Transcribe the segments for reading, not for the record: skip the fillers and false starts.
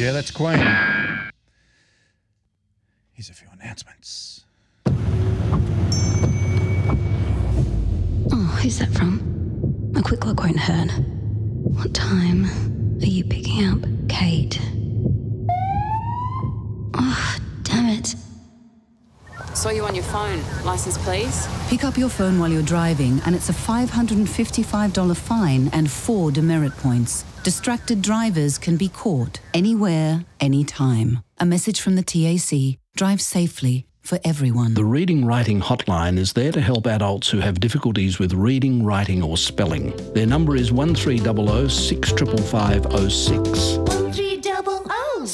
Yeah, that's Queen. Here's a few announcements. Oh, who's that from? A quick look won't hurt. What time are you picking up, Kate? Oh, damn it. Saw you on your phone. License, please? Pick up your phone while you're driving, and it's a $555 fine and 4 demerit points. Distracted drivers can be caught anywhere, anytime. A message from the TAC. Drive safely for everyone. The Reading Writing Hotline is there to help adults who have difficulties with reading, writing or spelling. Their number is 1300 65506. 1300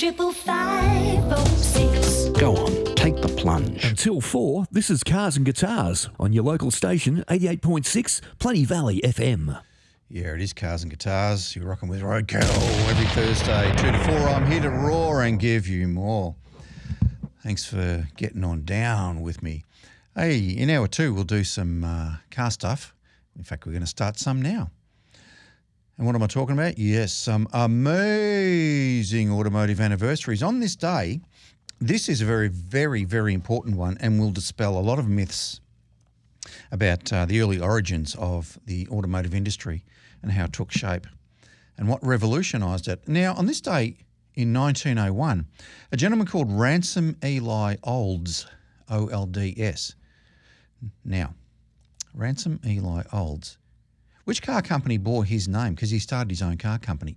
65506. Go on, take the plunge. Until 4, this is Cars and Guitars on your local station, 88.6 Plenty Valley FM. Yeah, it is Cars and Guitars. You're rocking with Roadkill every Thursday, 2 to 4. I'm here to roar and give you more. Thanks for getting on down with me. Hey, in hour 2, we'll do some car stuff. In fact, we're going to start some now. And what am I talking about? Yes, some amazing automotive anniversaries. On this day, this is a very, very, very important one and will dispel a lot of myths about the early origins of the automotive industry and how it took shape and what revolutionised it. Now, on this day in 1901, a gentleman called Ransom Eli Olds, O-L-D-S. Now, Ransom Eli Olds. Which car company bore his name? Because he started his own car company.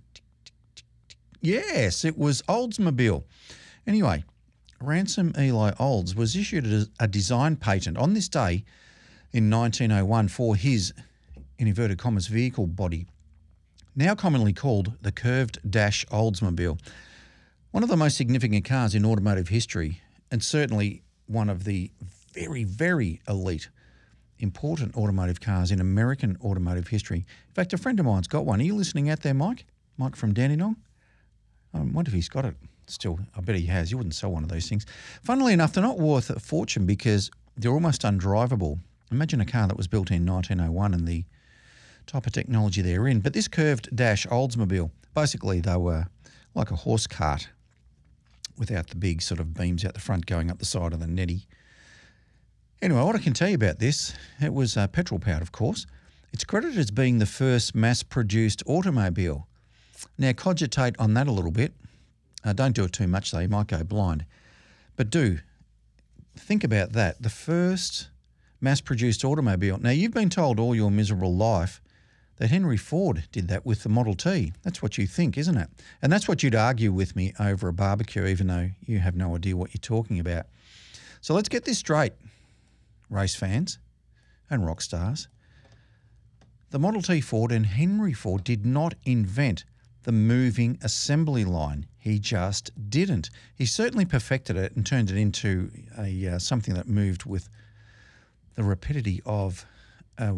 Yes, it was Oldsmobile. Anyway, Ransom Eli Olds was issued a design patent on this day in 1901 for his, in inverted commas, vehicle body, now commonly called the Curved Dash Oldsmobile. One of the most significant cars in automotive history, and certainly one of the very, very elite, important automotive cars in American automotive history. In fact, a friend of mine's got one. Are you listening out there, Mike? Mike from Dandenong? I wonder if he's got it still. I bet he has. You wouldn't sell one of those things. Funnily enough, they're not worth a fortune because they're almost undrivable. Imagine a car that was built in 1901 and the type of technology they're in. But this Curved Dash Oldsmobile, basically they were like a horse cart without the big sort of beams out the front going up the side of the netty. Anyway, what I can tell you about this, it was petrol-powered, of course. It's credited as being the first mass-produced automobile. Now, cogitate on that a little bit. Don't do it too much, though. You might go blind. But do think about that. The first mass-produced automobile. Now, you've been told all your miserable life that Henry Ford did that with the Model T. That's what you think, isn't it? And that's what you'd argue with me over a barbecue, even though you have no idea what you're talking about. So let's get this straight, race fans and rock stars. The Model T Ford and Henry Ford did not invent the moving assembly line. He just didn't. He certainly perfected it and turned it into a something that moved with the rapidity of a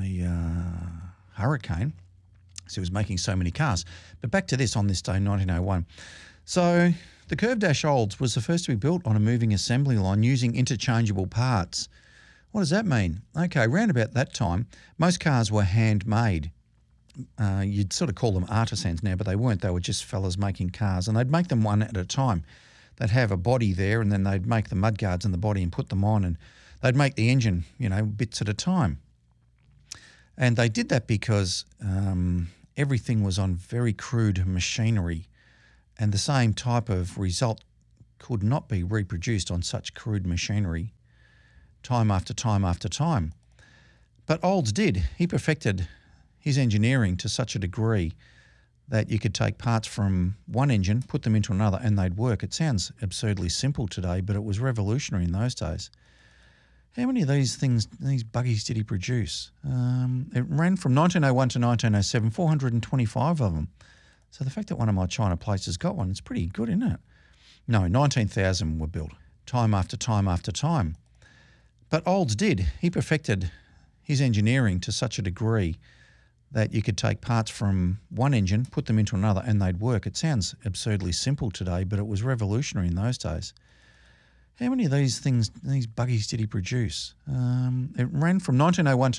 hurricane. So he was making so many cars. But back to this on this day, 1901. So the Curved Dash Olds was the first to be built on a moving assembly line using interchangeable parts. What does that mean? Okay, round about that time, most cars were handmade. You'd sort of call them artisans now, but they weren't. They were just fellas making cars, and they'd make them one at a time. They'd have a body there, and then they'd make the mudguards in the body and put them on, and they'd make the engine, bits at a time. And they did that because everything was on very crude machinery, and the same type of result could not be reproduced on such crude machinery time after time after time. But Olds did. He perfected his engineering to such a degree that you could take parts from one engine, put them into another, and they'd work. It sounds absurdly simple today, but it was revolutionary in those days. How many of these buggies did he produce? It ran from 1901 to 1907, 425 of them. So the fact that one of my China places got one, it's pretty good, isn't it? No, 19,000 were built, time after time after time. But Olds did. He perfected his engineering to such a degree that you could take parts from one engine, put them into another, and they'd work. It sounds absurdly simple today, but it was revolutionary in those days. How many of these buggies did he produce? It ran from 1901 to